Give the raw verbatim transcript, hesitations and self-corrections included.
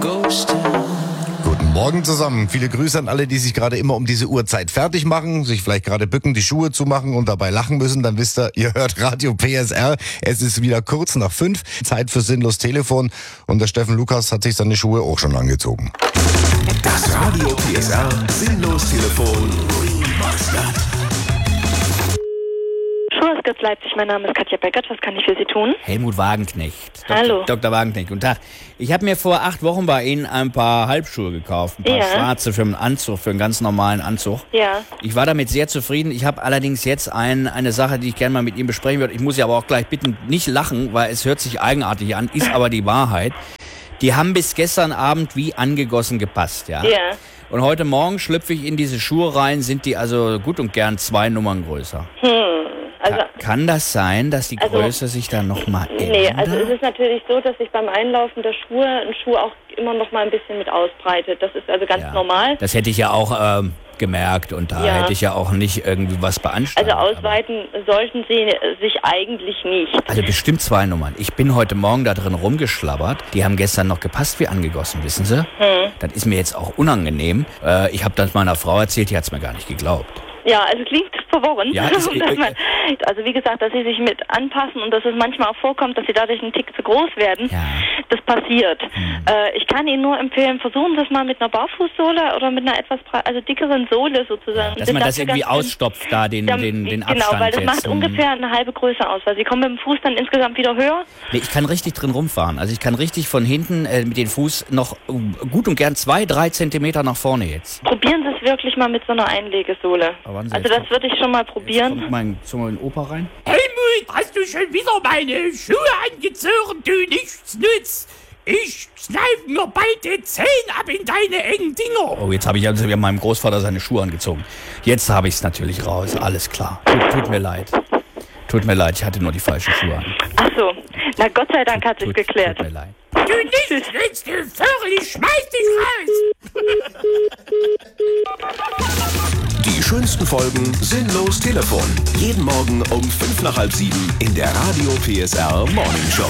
Guten Morgen zusammen. Viele Grüße an alle, die sich gerade immer um diese Uhrzeit fertig machen, sich vielleicht gerade bücken, die Schuhe zumachen und dabei lachen müssen. Dann wisst ihr, ihr hört Radio P S R. Es ist wieder kurz nach fünf. Zeit für Sinnlos Telefon. Und der Steffen Lukas hat sich seine Schuhe auch schon angezogen. Das Radio P S R Sinnlos Telefon Remastered. Schuhhaus Leipzig, mein Name ist Katja Beckert. Was kann ich für Sie tun? Helmut Wagenknecht. Dok- Hallo. Doktor Wagenknecht, guten Tag. Ich habe mir vor acht Wochen bei Ihnen ein paar Halbschuhe gekauft. Ein paar Ja. schwarze für einen Anzug, für einen ganz normalen Anzug. Ja. Ich war damit sehr zufrieden. Ich habe allerdings jetzt ein, eine Sache, die ich gerne mal mit Ihnen besprechen würde. Ich muss Sie aber auch gleich bitten, nicht lachen, weil es hört sich eigenartig an, ist aber die Wahrheit. Die haben bis gestern Abend wie angegossen gepasst, ja. Ja. Und heute Morgen schlüpfe ich in diese Schuhe rein, sind die also gut und gern zwei Nummern größer. Hm. Also, Ka- Kann das sein, dass die Also- Größe sich dann nochmal ändert? nee, also es ist natürlich so, dass sich beim Einlaufen der Schuhe ein Schuh auch immer noch mal ein bisschen mit ausbreitet. Das ist also ganz Ja. normal. Das hätte ich ja auch ähm, gemerkt und da Ja. hätte ich ja auch nicht irgendwie was beanstandet. Also ausweiten sollten sie sich eigentlich nicht. Aber, also bestimmt zwei Nummern. Ich bin heute Morgen da drin rumgeschlabbert. Die haben gestern noch gepasst wie angegossen, wissen Sie? Hm. Das ist mir jetzt auch unangenehm. Äh, ich habe das meiner Frau erzählt, die hat es mir gar nicht geglaubt. Ja, also klingt verworren. Ja, ist- Dass man, also wie gesagt, dass sie sich mit anpassen und dass es manchmal auch vorkommt, dass sie dadurch einen Tick zu groß werden. Ja. Das passiert. Äh, ich kann Ihnen nur empfehlen, versuchen Sie es mal mit einer Barfußsohle oder mit einer etwas bra- also dickeren Sohle sozusagen. Dass man das dafür irgendwie ganz- ausstopft, da den, Dann- den, den Abstand Genau, weil das jetzt. macht Hm. ungefähr eine halbe Größe aus, weil Sie kommen mit dem Fuß dann insgesamt wieder höher. Nee, ich kann richtig drin rumfahren. Also ich kann richtig von hinten äh, mit dem Fuß noch äh, gut und gern zwei, drei Zentimeter nach vorne jetzt. Probieren Sie es wirklich mal mit so einer Einlegesohle. Aber warten Sie, Also jetzt das würde ich schon mal Jetzt probieren. kommt mein, so mein Opa rein. Helmut, hast du schon wieder meine Schuhe angezogen, du nichts nützt? Ich kneif mir bald die Zehen ab in deine engen Dinger. Oh, jetzt habe ich also meinem Großvater seine Schuhe angezogen. Jetzt habe ich es natürlich raus. Alles klar. Tut, tut mir leid. Tut mir leid, ich hatte nur die falschen Schuhe an. Ach so, na Gott sei Dank hat sich Tut, geklärt. Tut mir leid. Du nichts nützt, du Vögel, ich schmeiß dich raus. Die schönsten Folgen Sinnlos Telefon. Jeden Morgen um fünf nach halb sieben in der Radio P S R Morning Show.